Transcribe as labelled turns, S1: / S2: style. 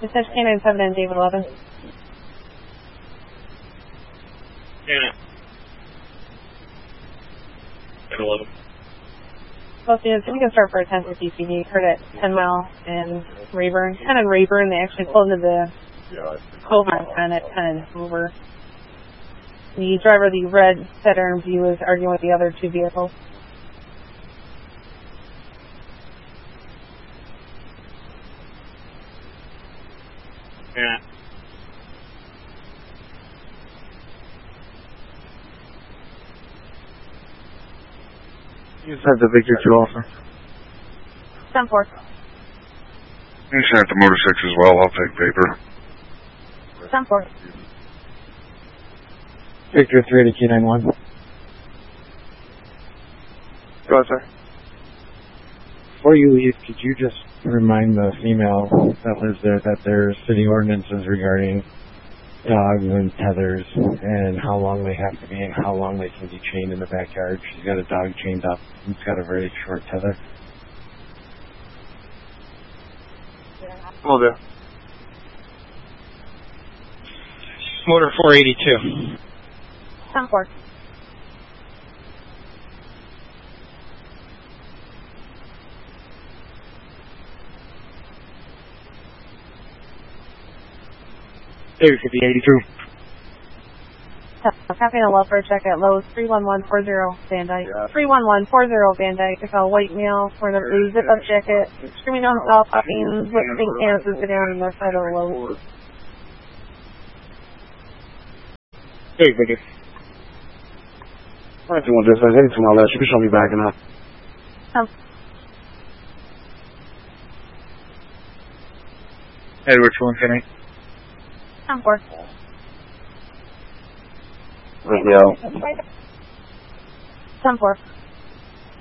S1: Dispatch K97 and David 11.
S2: Yeah. 11.
S1: Both units, we can start for a 1050 CB. Heard at 10 Mile and Rayburn. 10 and Rayburn, they actually pulled into the Cohon 10 at 10 over. The driver of the red Saturn View is arguing with the other two vehicles.
S2: Yeah.
S3: You just have the Victor 2 also.
S1: 10-4.
S4: You can have the motor 6 as well. I'll take paper.
S1: 10-4.
S3: Victor 3 to K91.
S4: Go ahead, sir.
S3: Before you leave, could you just remind the female that lives there that there's city ordinances regarding dogs and tethers and how long they have to be and how long they can be chained in the backyard. She's got a dog chained up. It's got a very short tether.
S4: Will do.
S5: Motor 482.
S1: 10-4.
S3: David 5082.
S1: Copy a welfare check at Lowe's 31140 Van Dyke. 31140 Van Dyke. It's a white male for the blue zip-up jacket, screaming on stop, popping, whipping hands and sit down on the side of the Lowe's.
S3: Hey, Vicky. I don't want this. I think tomorrow that she can show me back enough.
S4: Edward 110.
S1: 10-4.
S3: Radio.
S1: 10-4.